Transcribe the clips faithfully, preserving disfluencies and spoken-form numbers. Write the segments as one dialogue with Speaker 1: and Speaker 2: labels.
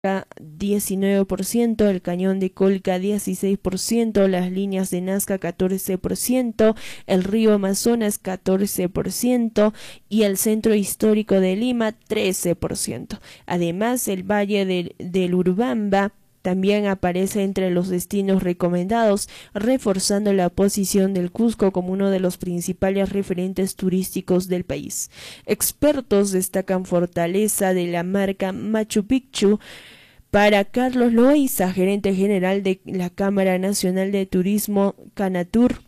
Speaker 1: diecinueve por ciento, el cañón de Colca dieciséis por ciento, las líneas de Nazca catorce por ciento, el río Amazonas catorce por ciento y el centro histórico de Lima trece por ciento. Además, el valle de, del Urubamba también aparece entre los destinos recomendados, reforzando la posición del Cusco como uno de los principales referentes turísticos del país. Expertos destacan fortaleza de la marca Machu Picchu. Para Carlos Loaiza, gerente general de la Cámara Nacional de Turismo, Canatur,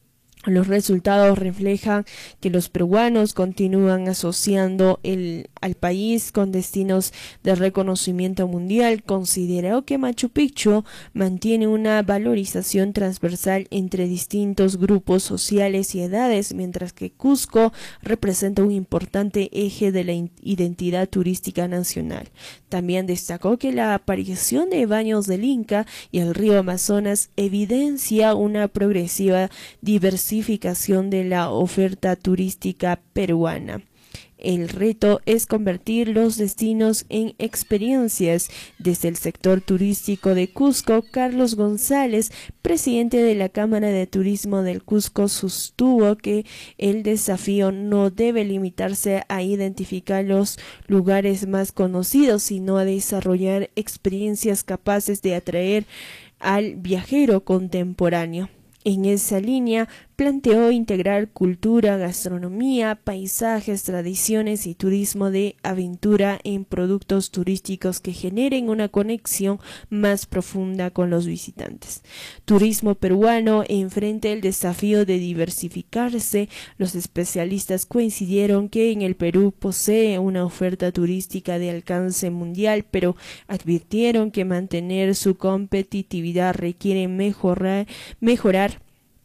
Speaker 1: los resultados reflejan que los peruanos continúan asociando el, al país con destinos de reconocimiento mundial. Consideró que Machu Picchu mantiene una valorización transversal entre distintos grupos sociales y edades, mientras que Cusco representa un importante eje de la identidad turística nacional. También destacó que la aparición de baños del Inca y el río Amazonas evidencia una progresiva diversidad de la oferta turística peruana. El reto es convertir los destinos en experiencias. Desde el sector turístico de Cusco, Carlos González, presidente de la Cámara de Turismo del Cusco, sostuvo que el desafío no debe limitarse a identificar los lugares más conocidos, sino a desarrollar experiencias capaces de atraer al viajero contemporáneo. En esa línea, planteó integrar cultura, gastronomía, paisajes, tradiciones y turismo de aventura en productos turísticos que generen una conexión más profunda con los visitantes. Turismo peruano enfrenta el desafío de diversificarse. Los especialistas coincidieron que en el Perú posee una oferta turística de alcance mundial, pero advirtieron que mantener su competitividad requiere mejorar, mejorar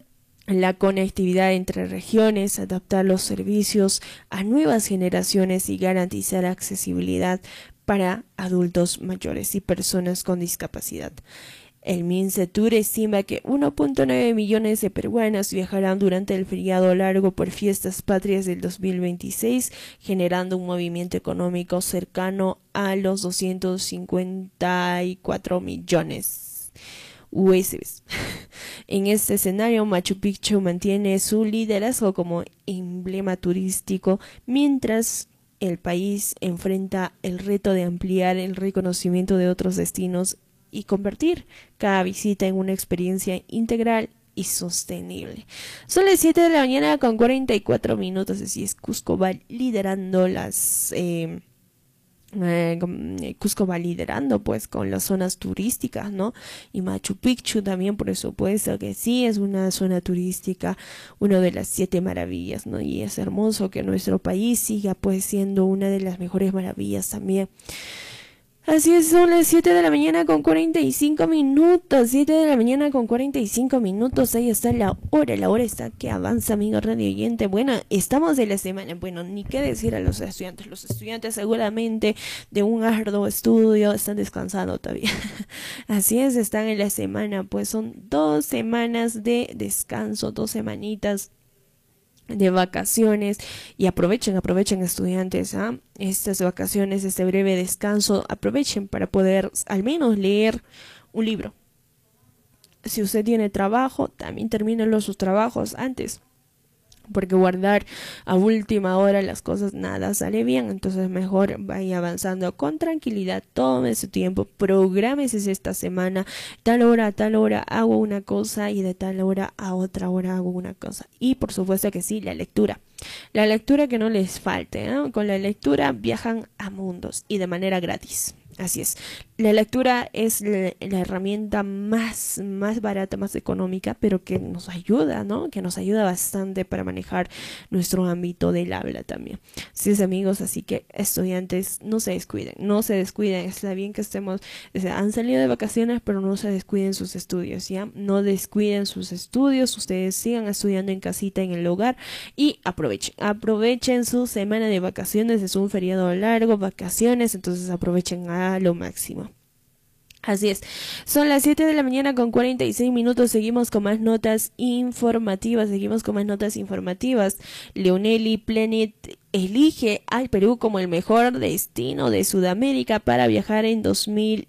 Speaker 1: la conectividad entre regiones, adaptar los servicios a nuevas generaciones y garantizar accesibilidad para adultos mayores y personas con discapacidad. El MINCETUR estima que uno punto nueve millones de peruanos viajarán durante el feriado largo por fiestas patrias del dos mil veintiséis, generando un movimiento económico cercano a los doscientos cincuenta y cuatro millones U S Bs. En este escenario, Machu Picchu mantiene su liderazgo como emblema turístico, mientras el país enfrenta el reto de ampliar el reconocimiento de otros destinos y convertir cada visita en una experiencia integral y sostenible. Son las siete de la mañana con cuarenta y cuatro minutos, así es, Cusco va liderando las... Eh, Eh, Cusco va liderando pues con las zonas turísticas, ¿no? Y Machu Picchu también, por supuesto que sí, es una zona turística, una de las siete maravillas, ¿no? Y es hermoso que nuestro país siga pues siendo una de las mejores maravillas también. Así es, son las siete de la mañana con cuarenta y cinco minutos, siete de la mañana con cuarenta y cinco minutos, ahí está la hora, la hora está que avanza, amigo radio oyente. Bueno, estamos de la semana, bueno, ni qué decir a los estudiantes, los estudiantes seguramente de un arduo estudio están descansando todavía. Así es, están en la semana, pues son dos semanas de descanso, dos semanitas de vacaciones, y aprovechen, aprovechen estudiantes, ¿eh? Estas vacaciones, este breve descanso, aprovechen para poder al menos leer un libro. Si usted tiene trabajo, también termínenlo sus trabajos antes, porque guardar a última hora las cosas nada sale bien. Entonces mejor vaya avanzando con tranquilidad, tome su tiempo, prográmese esta semana, tal hora a tal hora hago una cosa y de tal hora a otra hora hago una cosa. Y por supuesto que sí, la lectura. La lectura que no les falte, ¿eh? Con la lectura viajan a mundos y de manera gratis. Así es, la lectura es la, la herramienta más, más barata, más económica, pero que nos ayuda, ¿no? Que nos ayuda bastante para manejar nuestro ámbito del habla también. Sí, amigos, así que estudiantes, no se descuiden, no se descuiden. Está bien que estemos, o sea, han salido de vacaciones, pero no se descuiden sus estudios, ¿ya? No descuiden sus estudios, ustedes sigan estudiando en casita, en el hogar, y aprovechen, aprovechen su semana de vacaciones. Es un feriado largo, vacaciones, entonces aprovechen a lo máximo. Así es, son las siete de la mañana con cuarenta y seis minutos, seguimos con más notas informativas, seguimos con más notas informativas. Leonelli Planet elige al Perú como el mejor destino de Sudamérica para viajar en dos mil